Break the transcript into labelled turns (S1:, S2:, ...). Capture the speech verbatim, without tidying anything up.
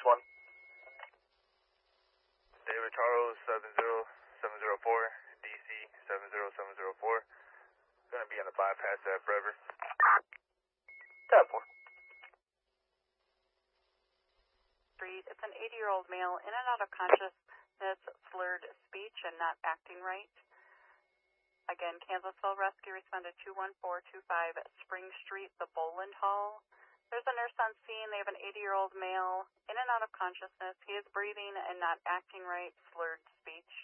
S1: one.
S2: David Charles seven zero seven zero four, D C seven zero seven zero four. Going to be on the bypass at Forever.
S1: ten four.
S3: Street. It's an eighty-year-old male in and out of consciousness, slurred speech, and not acting right. Again, Kansasville Rescue responded two one four two five Spring Street, the Boland Hall. There's a nurse on scene. They have an eighty-year-old male in and out of consciousness. He is breathing and not acting right, slurred speech.